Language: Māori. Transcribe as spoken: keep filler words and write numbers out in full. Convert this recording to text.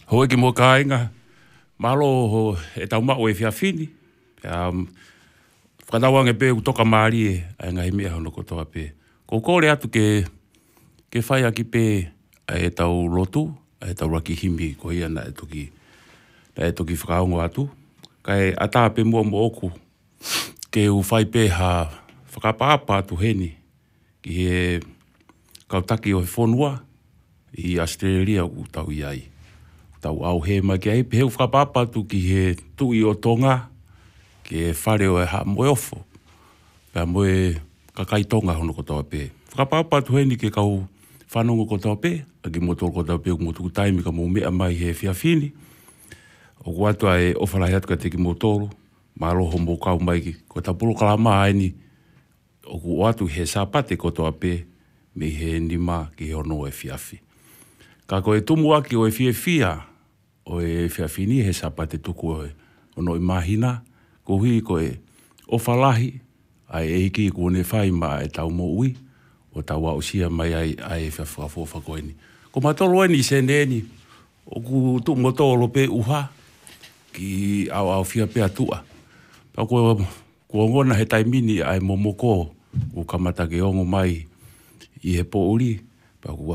Hoe ki mo kāinga, malo ho e tau mao e whiawhini. Um, whakanawange pē utoka maari e, ai ngai mea hono kotoa pē. Ko kore atu ke, ke whai aki pē e tau lotu, e tau raki himi ko ia na e toki, na e toki whakaongo atu. Kai ata pē mua mo oku, ke u whai pē ha whakapapa atu heni, ki he kautaki o he whonua, i Australia u tau iai. Tau au he mai ki ai, pe heu whakapapa atu ki he tui o tonga, ki he whare o e ha moe ofo. Pea moe kakai tonga hono kotoa pē. Whakapapa atu heni ke kau whanongo kotoa pē, a ki motoro kotoa pē, mo tuku taimi ka mo mea mai he whiawhini. O kuatua e ofalai atu ka te ki motoro, ma roho mo kau mai ki, ko ta puro kalama aini, o kuatu he sapate kotoa pē, me he nima ki he ono e whiawhi. Ka koe tumu aki o e whiawhia, o e whiawhini he sapate tuku o e ono i mahina, ko hui koe ofalahi, ai e hiki ko ne whai ma e tau mo ui, o tau au sia mai ai ai whiawhafofa koe ni. Ko matolo eni se neni, o ku tu motolo pe uha, ki au au whia pe atua. Pa ko ko ngona he taimini ai momoko, o kamata ke ongo mai, i he po uri, pa